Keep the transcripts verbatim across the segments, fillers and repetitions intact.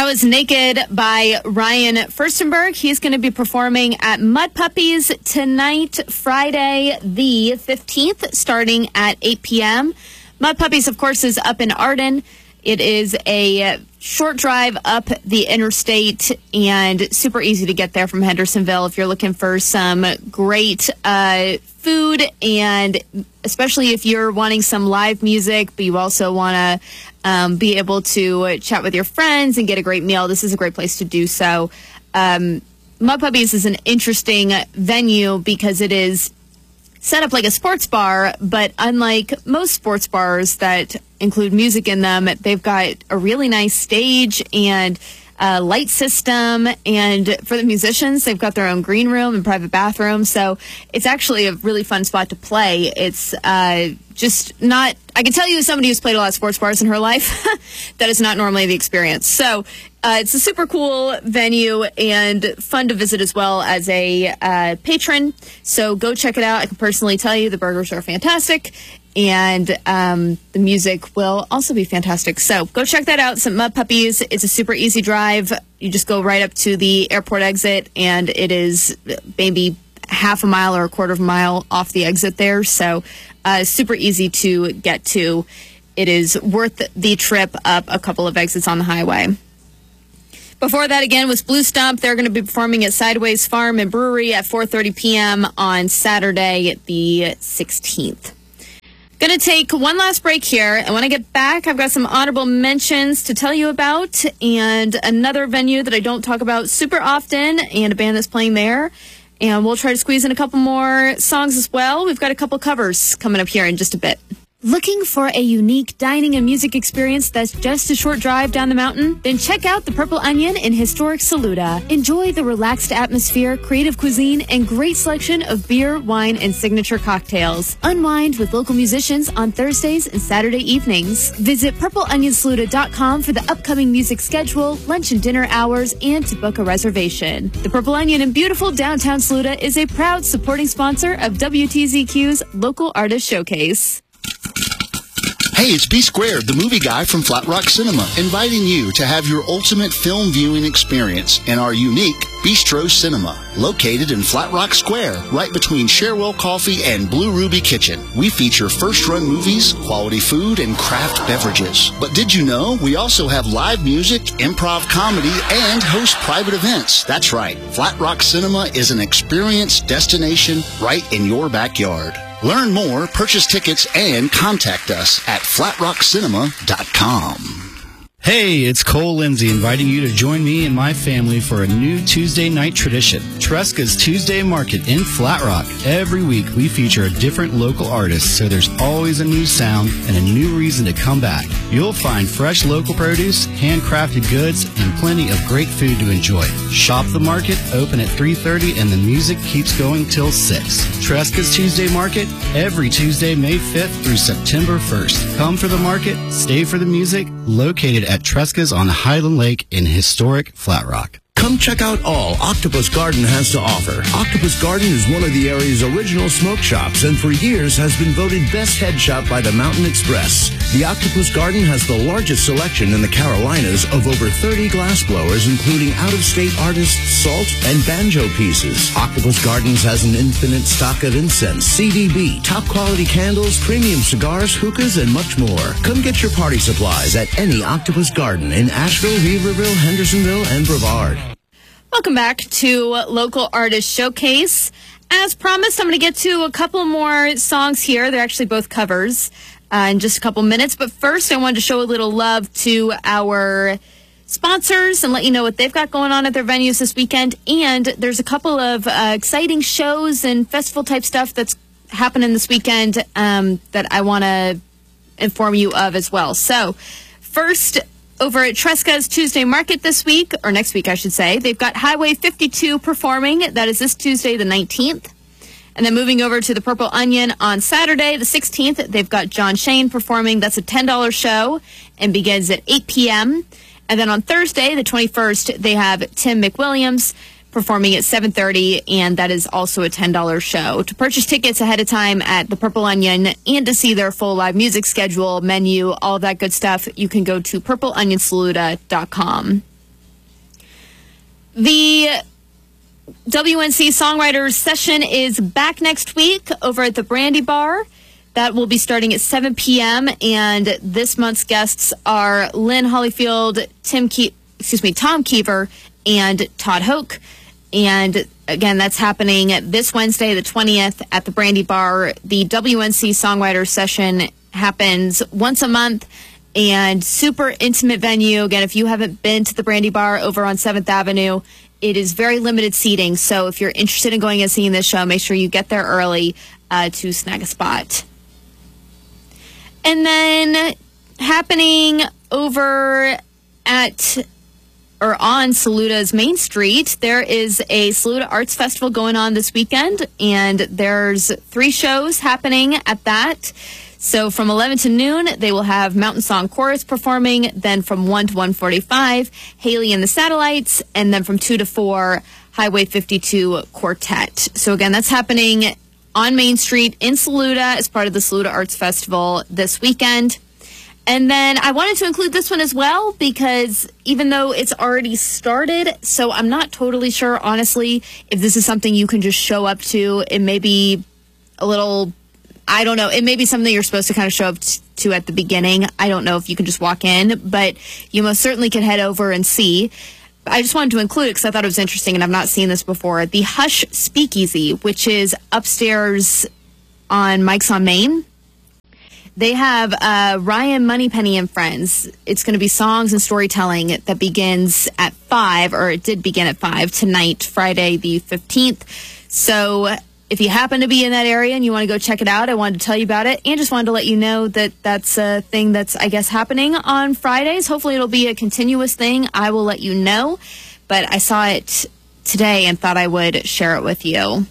That was Naked by Ryan Furstenberg. He's going to be performing at Mud Puppies tonight, Friday the fifteenth, starting at eight p.m. Mud Puppies, of course, is up in Arden. It is a short drive up the interstate and super easy to get there from Hendersonville if you're looking for some great uh, food, and especially if you're wanting some live music, but you also want to um, be able to chat with your friends and get a great meal. This is a great place to do so. Um, Mud Puppies is an interesting venue because it is set up like a sports bar, but unlike most sports bars that include music in them, they've got a really nice stage and a light system, and for the musicians, they've got their own green room and private bathroom, so it's actually a really fun spot to play. It's uh, just not, I can tell you as somebody who's played a lot of sports bars in her life, that is not normally the experience. So uh, it's a super cool venue and fun to visit as well as a uh, patron, so go check it out. I can personally tell you the burgers are fantastic, and um, the music will also be fantastic. So go check that out. Some Mud Puppies. It's a super easy drive. You just go right up to the airport exit, and it is maybe half a mile or a quarter of a mile off the exit there. So uh, super easy to get to. It is worth the trip up a couple of exits on the highway. Before that, again, was Blue Stump. They're going to be performing at Sideways Farm and Brewery at four thirty p.m. on Saturday the sixteenth. Going to take one last break here, and when I get back, I've got some honorable mentions to tell you about, and another venue that I don't talk about super often, and a band that's playing there, and we'll try to squeeze in a couple more songs as well. We've got a couple covers coming up here in just a bit. Looking for a unique dining and music experience that's just a short drive down the mountain? Then check out the Purple Onion in historic Saluda. Enjoy the relaxed atmosphere, creative cuisine, and great selection of beer, wine, and signature cocktails. Unwind with local musicians on Thursdays and Saturday evenings. Visit purple onion saluda dot com for the upcoming music schedule, lunch and dinner hours, and to book a reservation. The Purple Onion in beautiful downtown Saluda is a proud supporting sponsor of W T Z Q's Local Artist Showcase. Hey, it's B Squared, the movie guy from Flat Rock Cinema, inviting you to have your ultimate film viewing experience in our unique Bistro Cinema, located in Flat Rock Square, right between Sherwell Coffee and Blue Ruby Kitchen. We feature first-run movies, quality food, and craft beverages. But did you know we also have live music, improv comedy, and host private events? That's right. Flat Rock Cinema is an experience destination right in your backyard. Learn more, purchase tickets, and contact us at flat rock cinema dot com. Hey, it's Cole Lindsay inviting you to join me and my family for a new Tuesday night tradition, Tresca's Tuesday Market in Flat Rock. Every week we feature a different local artist, so there's always a new sound and a new reason to come back. You'll find fresh local produce, handcrafted goods, and plenty of great food to enjoy. Shop the market, open at three thirty, and the music keeps going till six. Tresca's Tuesday Market, every Tuesday, May fifth through September first. Come for the market, stay for the music, located at Tresca's on Highland Lake in historic Flat Rock. Come check out all Octopus Garden has to offer. Octopus Garden is one of the area's original smoke shops and for years has been voted best head shop by the Mountain Express. The Octopus Garden has the largest selection in the Carolinas of over thirty glass blowers, including out-of-state artists' salt and banjo pieces. Octopus Gardens has an infinite stock of incense, C D B, top-quality candles, premium cigars, hookahs, and much more. Come get your party supplies at any Octopus Garden in Asheville, Weaverville, Hendersonville, and Brevard. Welcome back to Local Artist Showcase. As promised, I'm going to get to a couple more songs here. They're actually both covers uh, in just a couple minutes. But first, I wanted to show a little love to our sponsors and let you know what they've got going on at their venues this weekend. And there's a couple of uh, exciting shows and festival-type stuff that's happening this weekend um, that I want to inform you of as well. So, first, over at Tresca's Tuesday Market this week, or next week, I should say, they've got Highway fifty-two performing. That is this Tuesday, the nineteenth. And then moving over to the Purple Onion on Saturday, the sixteenth, they've got John Shane performing. That's a ten dollars show and begins at eight p.m. And then on Thursday, the twenty-first, they have Tim McWilliams performing at seven thirty, and that is also a ten dollars show. To purchase tickets ahead of time at the Purple Onion and to see their full live music schedule, menu, all that good stuff, you can go to purple onion saluda dot com. The W N C Songwriters Session is back next week over at the Brandy Bar. That will be starting at seven p.m. And this month's guests are Lynn Hollyfield, Tim Ke- excuse me, Tom Keever, and Todd Hoke. And again, that's happening this Wednesday, the twentieth, at the Brandy Bar. The W N C Songwriters Session happens once a month and super intimate venue. Again, if you haven't been to the Brandy Bar over on seventh Avenue, it is very limited seating. So if you're interested in going and seeing this show, make sure you get there early uh, to snag a spot. And then happening over at or on Saluta's Main Street, there is a Saluda Arts Festival going on this weekend, and there's three shows happening at that. So from eleven to noon, they will have Mountain Song Chorus performing. Then from one to one forty-five, Haley and the Satellites. And then from two to four, Highway fifty-two Quartet. So again, that's happening on Main Street in Saluda as part of the Saluda Arts Festival this weekend. And then I wanted to include this one as well because even though it's already started, so I'm not totally sure, honestly, if this is something you can just show up to. It may be a little, I don't know, it may be something you're supposed to kind of show up t- to at the beginning. I don't know if you can just walk in, but you most certainly can head over and see. I just wanted to include it because I thought it was interesting and I've not seen this before. The Hush Speakeasy, which is upstairs on Mike's on Main. They have uh, Ryan Moneypenny and Friends. It's going to be songs and storytelling that begins at five, or it did begin at five tonight, Friday the fifteenth. So if you happen to be in that area and you want to go check it out, I wanted to tell you about it and just wanted to let you know that that's a thing that's, I guess, happening on Fridays. Hopefully it'll be a continuous thing. I will let you know. But I saw it today and thought I would share it with you.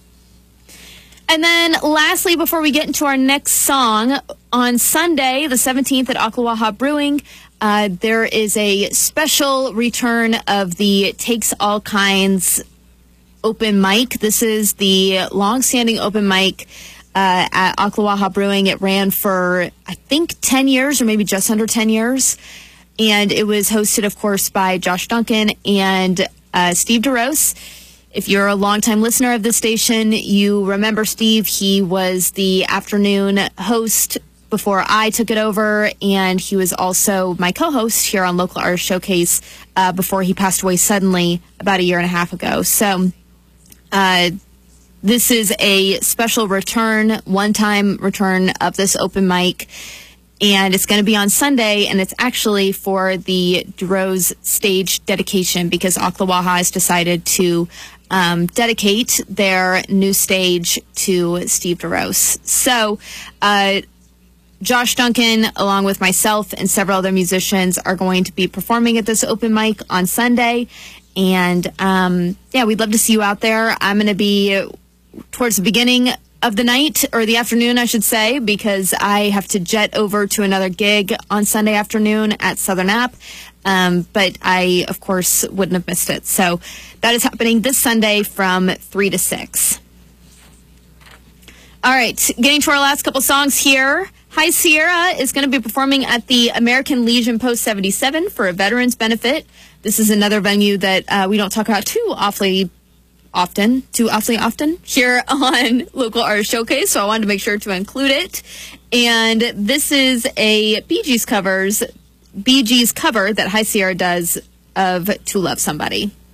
And then lastly, before we get into our next song, on Sunday, the seventeenth at Ocklawaha Brewing, uh, there is a special return of the Takes All Kinds open mic. This is the long-standing open mic uh, at Ocklawaha Brewing. It ran for, I think, ten years or maybe just under ten years. And it was hosted, of course, by Josh Duncan and uh, Steve DeRose. If you're a longtime listener of this station, you remember Steve. He was the afternoon host before I took it over, and he was also my co-host here on Local Artist Showcase uh, before he passed away suddenly about a year and a half ago. So uh, this is a special return, one-time return of this open mic, and it's going to be on Sunday, and it's actually for the DeRose stage dedication because Ocklawaha has decided to Um, dedicate their new stage to Steve DeRose. So, uh, Josh Duncan, along with myself and several other musicians, are going to be performing at this open mic on Sunday. And, um, yeah, we'd love to see you out there. I'm going to be towards the beginning of the night, or the afternoon, I should say, because I have to jet over to another gig on Sunday afternoon at Southern App. Um, but I, of course, wouldn't have missed it. So that is happening this Sunday from three to six. All right, getting to our last couple songs here. High Sierra is going to be performing at the American Legion Post seventy-seven for a veterans benefit. This is another venue that uh, we don't talk about too awfully often, too awfully often here on Local Artist Showcase, so I wanted to make sure to include it. And this is a Bee Gees covers Bee Gees cover that High Sierra does of To Love Somebody.